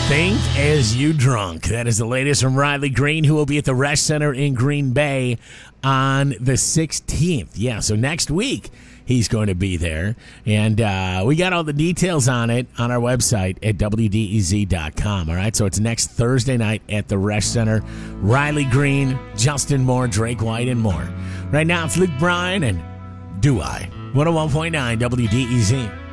Think as you drunk. That is the latest from Riley Green, who will be at the Resch Center in Green Bay on the 16th. Yeah, so next week he's going to be there. And we got all the details on it on our website at WDEZ.com. All right, so it's next Thursday night at the Resch Center. Riley Green, Justin Moore, Drake White, and more. Right now, it's Luke Bryan and Do I? 101.9 WDEZ.